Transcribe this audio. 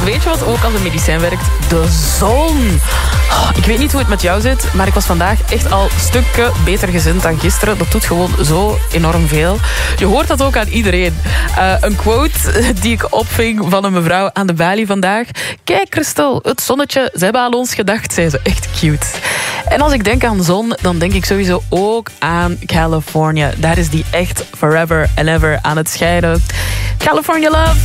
weet je wat ook als een medicijn werkt? De zon. Ik weet niet hoe het met jou zit, maar ik was vandaag echt al stukken beter gezind dan gisteren. Dat doet gewoon zo enorm veel. Je hoort dat ook aan iedereen. Een quote die ik opving van een mevrouw aan de balie vandaag. Kijk Christel, het zonnetje, ze hebben aan ons gedacht, zei ze. Echt cute. En als ik denk aan zon, dan denk ik sowieso ook aan California. Daar is die echt forever and ever aan het schijnen. California love!